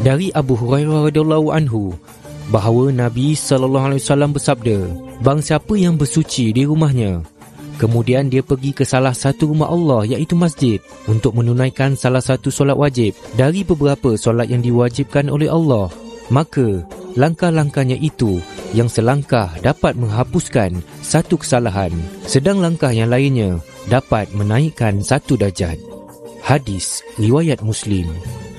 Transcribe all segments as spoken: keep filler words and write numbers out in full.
Dari Abu Hurairah radhiyallahu anhu bahawa Nabi sallallahu alaihi wasallam bersabda, barang siapa yang bersuci di rumahnya, kemudian dia pergi ke salah satu rumah Allah iaitu masjid untuk menunaikan salah satu solat wajib dari beberapa solat yang diwajibkan oleh Allah, maka langkah-langkahnya itu yang selangkah dapat menghapuskan satu kesalahan, sedang langkah yang lainnya dapat menaikkan satu darjat. Hadis riwayat Muslim.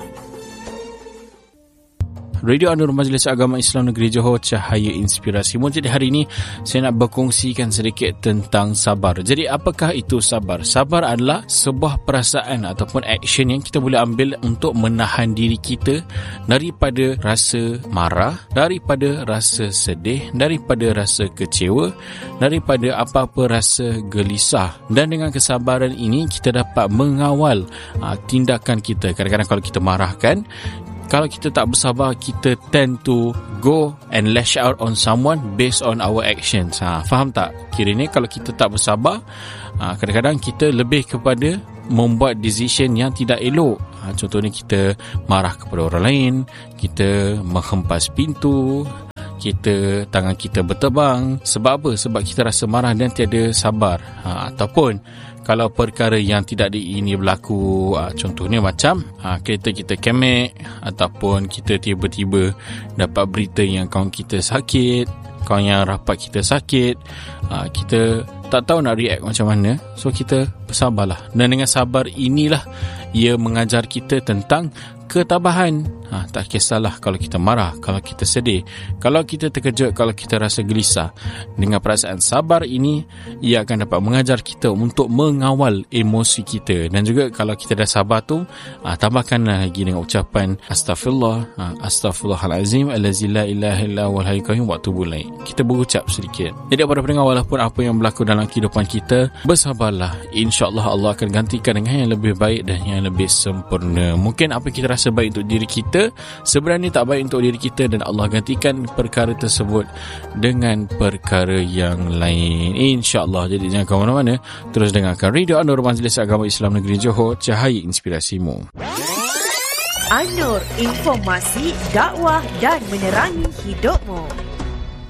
Radio An-Nur Majlis Agama Islam Negeri Johor, Cahaya Inspirasi. Jadi hari ini saya nak berkongsikan sedikit tentang sabar. Jadi apakah itu sabar? Sabar adalah sebuah perasaan ataupun action yang kita boleh ambil untuk menahan diri kita daripada rasa marah, daripada rasa sedih, daripada rasa kecewa, daripada apa-apa rasa gelisah. Dan dengan kesabaran ini kita dapat mengawal aa, tindakan kita. Kadang-kadang kalau kita marahkan, kalau kita tak bersabar, kita tend to go and lash out on someone based on our actions. Ha, faham tak? Kiranya kalau kita tak bersabar, ha, kadang-kadang kita lebih kepada membuat decision yang tidak elok. Ha, contohnya kita marah kepada orang lain, kita menghempas pintu, kita tangan kita bertebang. Sebab apa? Sebab kita rasa marah dan tiada sabar. Ha, ataupun kalau perkara yang tidak diingini berlaku, ha, contohnya macam ha, kereta kita kemek, ataupun kita tiba-tiba dapat berita yang kawan kita sakit, kawan yang rapat kita sakit, ha, kita tak tahu nak react macam mana. So kita bersabarlah. Dan dengan sabar inilah ia mengajar kita tentang ketabahan. Ha, tak kisahlah kalau kita marah, kalau kita sedih, kalau kita terkejut, kalau kita rasa gelisah. Dengan perasaan sabar ini, ia akan dapat mengajar kita untuk mengawal emosi kita. Dan juga kalau kita dah sabar tu, ha, tambahkanlah lagi dengan ucapan Astaghfirullah, ha, Astaghfirullahalazim Allazi la ilaha illa huwal hayyul qayyum wa atubu ilaih. Kita berucap sedikit. Jadi para pendengar, walaupun apa yang berlaku dalam kehidupan kita, bersabarlah. InsyaAllah Allah akan gantikan dengan yang lebih baik dan yang lebih sempurna. Mungkin apa kita rasa baik untuk diri kita, sebenarnya tak baik untuk diri kita, dan Allah gantikan perkara tersebut dengan perkara yang lain, insya-Allah. Jadi jangan ke mana-mana, terus dengarkan Radio An-Nur Majlis Agama Islam Negeri Johor, Cahaya Inspirasimu. An-Nur, informasi, dakwah dan menerangi hidupmu.